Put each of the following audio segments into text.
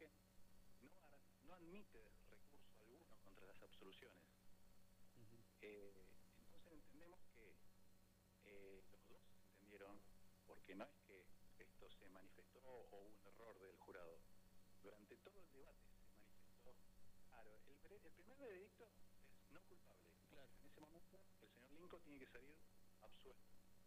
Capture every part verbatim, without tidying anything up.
que no, no admite recurso alguno contra las absoluciones. Uh-huh. eh, entonces entendemos que eh, los dos entendieron, porque no es que esto se manifestó o hubo un error del jurado. Durante todo el debate se manifestó, claro, el, el primer veredicto es no culpable. Claro. En ese momento el señor Linco tiene que salir absuelto.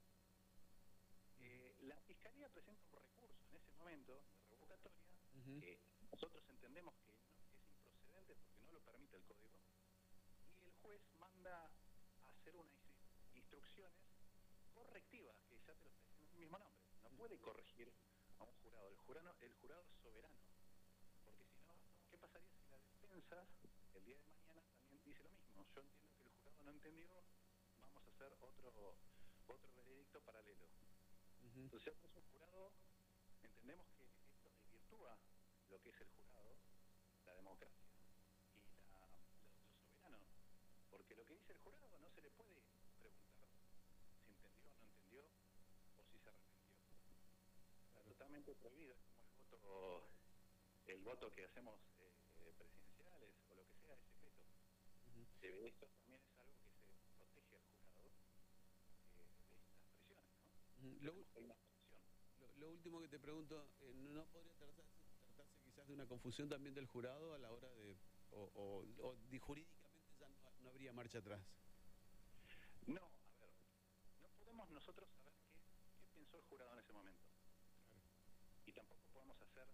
Eh, la Fiscalía presenta un recurso en ese momento de revocatoria, uh-huh, que nosotros entendemos que no, es improcedente porque no lo permite el código, y el juez manda a hacer unas instrucciones correctivas, que ya te lo está diciendo el mismo nombre. No puede corregir a un jurado. El jurado, el jurado es soberano. Porque si no, ¿qué pasaría si la defensa el día de mañana también dice lo mismo? Yo entiendo que el jurado no entendió, vamos a hacer otro otro veredicto paralelo. Uh-huh. Entonces, es un jurado, entendemos que esto desvirtúa lo que es el jurado, la democracia y la, lo, lo soberano. Porque lo que dice el jurado no se le puede preguntar si entendió o no entendió o si se arrepintió. Está totalmente prohibido, es como el voto, el voto que hacemos eh, presidenciales o lo que sea, es secreto. Uh-huh. eh, esto también es algo que se protege al jurado eh, de estas presiones, ¿no? Uh-huh. Lo, lo, lo último que te pregunto, eh, ¿no podría tratarse, tratarse quizás de una confusión también del jurado a la hora de, o, o, o de, jurídicamente ya no, no habría marcha atrás? No, a ver, no podemos nosotros saber qué, qué pensó el jurado en ese momento. Claro. Y tampoco podemos hacer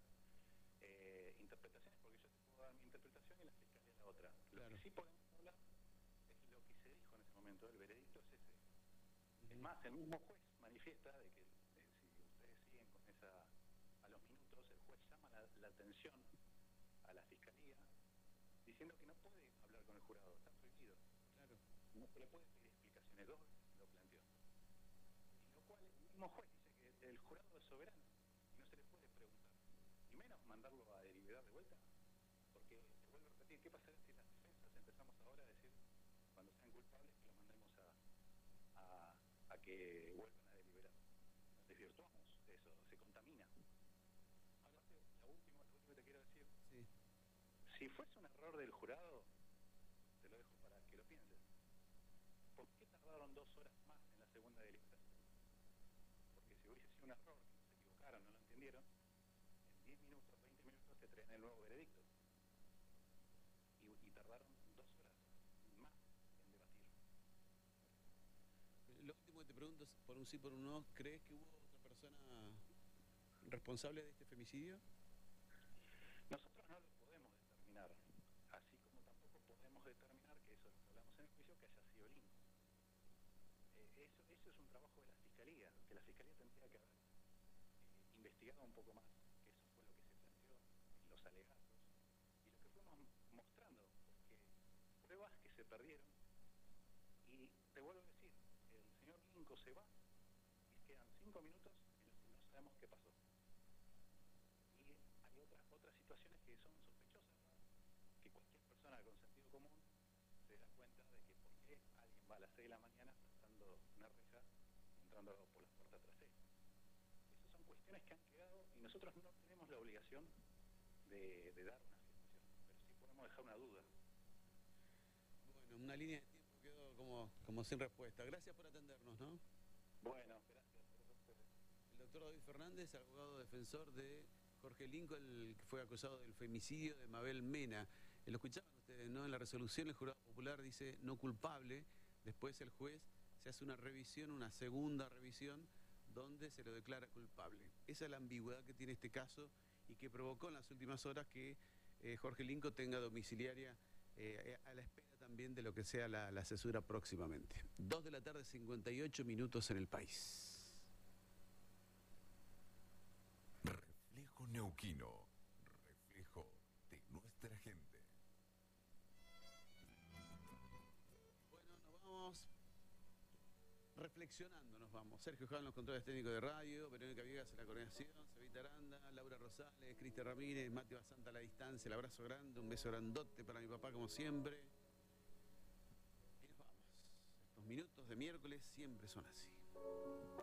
eh, interpretaciones, porque yo te puedo dar mi interpretación y la fiscalía la otra. Lo claro. que sí podemos hablar es lo que se dijo en ese momento, el veredicto es ese. Uh-huh. Es más, el mismo juez manifiesta de que, eh, si ustedes siguen con esa, a los minutos, el juez llama la, la atención a la fiscalía, diciendo que no puede hablar con el jurado, está prohibido. Claro. No se le puede pedir explicaciones, dos lo planteó. Y lo cual el mismo juez dice que el jurado es soberano y no se le puede preguntar, y menos mandarlo a deliberar de vuelta, porque te vuelvo a repetir, ¿qué pasaría si las defensas empezamos ahora a decir, cuando sean culpables, que los mandemos a, a, a que vuelvan a deliberar? Nos desvirtuamos eso, se contamina. Ahora, la última, lo último que te quiero decir, sí. Si fuese un error del jurado, te lo dejo para que lo pienses. ¿Por qué tardaron dos horas más en la segunda deliberación? Porque si hubiese sido un error, se equivocaron, no lo entendieron, en diez minutos, veinte minutos te traen el nuevo veredicto. Y, y tardaron dos horas más en debatir. Lo último que te pregunto es, por un sí, por un no, ¿crees que hubo otra persona responsable de este femicidio? Nosotros no lo podemos determinar, así como tampoco podemos determinar, que eso lo hablamos en el juicio, que haya sido Linco. Eh, eso, eso es un trabajo de la Fiscalía, que la Fiscalía tendría que haber eh, investigado un poco más, que eso fue lo que se planteó en los alegatos, y lo que fuimos mostrando, porque pruebas que se perdieron, y te vuelvo a decir, el señor Linco se va, y quedan cinco minutos en los que no sabemos qué pasó. Y hay otras otras situaciones que son sospechosas, ¿no? Que cualquier persona con sentido común se da cuenta de que por qué alguien va a las seis de la mañana pasando una reja, entrando por las puertas traseras. Esas son cuestiones que han quedado y nosotros no tenemos la obligación de, de dar una afirmación, pero sí podemos dejar una duda. Bueno, una línea de tiempo quedó como, como sin respuesta. Gracias por atendernos, ¿no? Bueno, gracias por ustedes. El doctor David Fernández, abogado defensor de Jorge Linco, el que fue acusado del femicidio de Mabel Mena. Lo escuchaban ustedes, ¿no? En la resolución el jurado popular dice no culpable. Después el juez se hace una revisión, una segunda revisión, donde se lo declara culpable. Esa es la ambigüedad que tiene este caso y que provocó en las últimas horas que eh, Jorge Linco tenga domiciliaria eh, a la espera también de lo que sea la, la cesura próximamente. Dos de la tarde, cincuenta y ocho minutos en el país. Reflejo Neuquino, reflejo de nuestra gente. Bueno, nos vamos reflexionando, nos vamos. Sergio Jal en los controles técnicos de radio, Verónica Viegas en la coordinación, Cevita Aranda, Laura Rosales, Cristian Ramírez, Mateo Basanta a la distancia, el abrazo grande, un beso grandote para mi papá como siempre. Y nos vamos. Estos minutos de miércoles siempre son así.